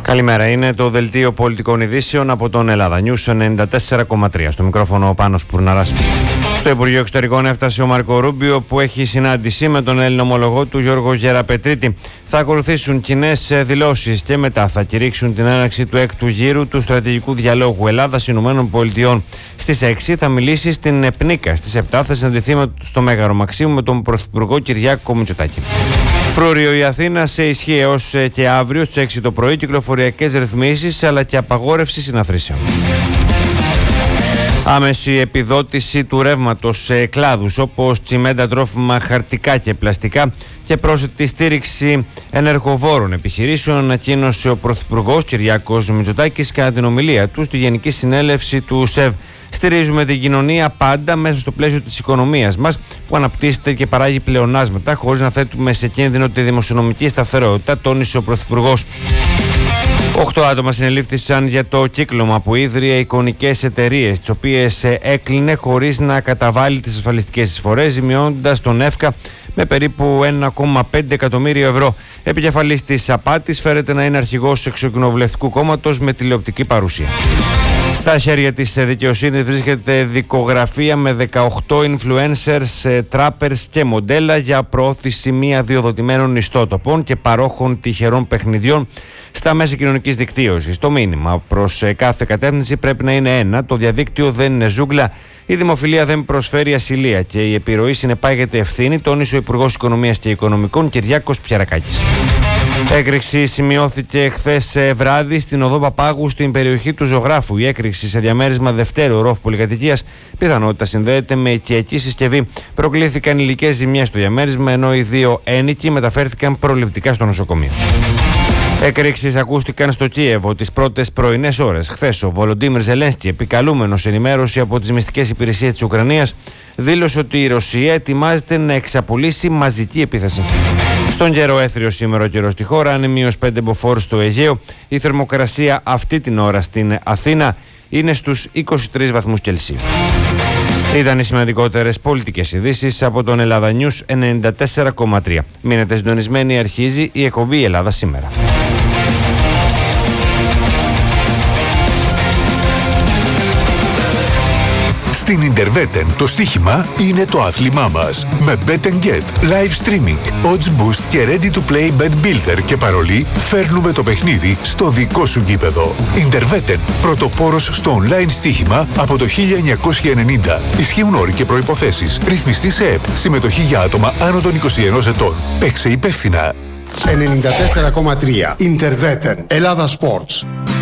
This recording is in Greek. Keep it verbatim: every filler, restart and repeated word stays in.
Καλημέρα, είναι το δελτίο πολιτικών ειδήσεων από τον Ελλάδα News ενενήντα τέσσερα κόμμα τρία. Στο μικρόφωνο ο Πάνος Πουρναράς. Στο Υπουργείο Εξωτερικών έφτασε ο Μάρκο Ρούμπιο, που έχει συνάντηση με τον Έλληνο ομολογό του Γιώργο Γεραπετρίτη. Θα ακολουθήσουν κοινές δηλώσεις και μετά θα κηρύξουν την έναρξη του έκτου γύρου του στρατηγικού διαλόγου Ελλάδας-Ηνωμένων Πολιτειών. Στις έξι θα μιλήσει στην Επνίκα. Στις επτά θα συναντηθεί στο Μέγαρο Μαξίμου με τον Πρωθυπουργό Κυριάκο Μητσοτάκη. Φρούριο η Αθήνα σε ισχύ έως και αύριο στις έξι το πρωί, κυκλοφοριακές ρυθμίσεις αλλά και απαγόρευση συναθρήσεων. Άμεση επιδότηση του ρεύματος σε κλάδους όπως τσιμέντα, τρόφιμα, χαρτικά και πλαστικά και πρόσθετη στήριξη ενεργοβόρων επιχειρήσεων, ανακοίνωσε ο Πρωθυπουργός Κυριάκος Μητσοτάκης κατά την ομιλία του στη Γενική Συνέλευση του ΣΕΒ. Στηρίζουμε την κοινωνία πάντα μέσα στο πλαίσιο της οικονομίας μας που αναπτύσσεται και παράγει πλεονάσματα χωρίς να θέτουμε σε κίνδυνο τη δημοσιονομική σταθερότητα, τόνισε ο Πρωθυπουργός. Οχτώ άτομα συνελήφθησαν για το κύκλωμα που ίδρυε εικονικές εταιρείες, τις οποίες έκλεινε χωρίς να καταβάλει τις ασφαλιστικές εισφορές, ζημιώνοντας τον ΕΦΚΑ με περίπου ένα κόμμα πέντε εκατομμύριο ευρώ. Επικεφαλής της απάτης φέρεται να είναι αρχηγός εξοκοινοβουλευτικού κόμματος με τηλεοπτική παρουσία. Στα χέρια της δικαιοσύνης βρίσκεται δικογραφία με δεκαοκτώ influencers, trappers και μοντέλα για προώθηση μη αδειοδοτημένων ιστότοπων και παρόχων τυχερών παιχνιδιών στα μέσα κοινωνικής δικτύωσης. Το μήνυμα προς κάθε κατεύθυνση πρέπει να είναι ένα: το διαδίκτυο δεν είναι ζούγκλα, η δημοφιλία δεν προσφέρει ασυλία και η επιρροή συνεπάγεται ευθύνη, τόνισε ο Υπουργός Οικονομίας και Οικονομικών Κυριάκος Πιαρακάκης. Έκρηξη σημειώθηκε χθες βράδυ στην οδό Παπάγου στην περιοχή του Ζωγράφου. Η έκρηξη σε διαμέρισμα δευτέρου ορόφου πολυκατοικίας πιθανότητα συνδέεται με οικιακή συσκευή. Προκλήθηκαν υλικές ζημιές στο διαμέρισμα, ενώ οι δύο ένοικοι μεταφέρθηκαν προληπτικά στο νοσοκομείο. Έκρηξεις ακούστηκαν στο Κίεβο τις πρώτες πρωινές ώρες. Χθες ο Βολοντίμιρ Ζελένσκι, επικαλούμενος ενημέρωση από τις μυστικές υπηρεσίες της Ουκρανίας, δήλωσε ότι η Ρωσία ετοιμάζεται να εξαπολύσει μαζική επίθεση. Στον καιρό έθριο σήμερα ο καιρός στη χώρα, είναι μείος πέντε μποφόρ στο Αιγαίο. Η θερμοκρασία αυτή την ώρα στην Αθήνα είναι στους είκοσι τρεις βαθμούς Κελσίου. Ήταν οι σημαντικότερες πολιτικές ειδήσεις από τον Ελλάδα News ενενήντα τέσσερα κόμμα τρία. Μείνετε συντονισμένοι, αρχίζει η εκπομπή Ελλάδα Σήμερα. Στην Ιντερβέτεν το στοίχημα είναι το άθλημά μας. Με Bet and Get, live streaming, odds boost και ready to play bet builder και παρολί, φέρνουμε το παιχνίδι στο δικό σου γήπεδο. Ιντερβέτεν, πρωτοπόρος στο online στοίχημα από το χίλια εννιακόσια ενενήντα. Ισχύουν όροι και προϋποθέσεις. Ρυθμιστή σε ΕΠ. Συμμετοχή για άτομα άνω των είκοσι ενός ετών. Παίξε υπεύθυνα. ενενήντα τέσσερα κόμμα τρία Ιντερβέτεν. Ελλάδα Sports.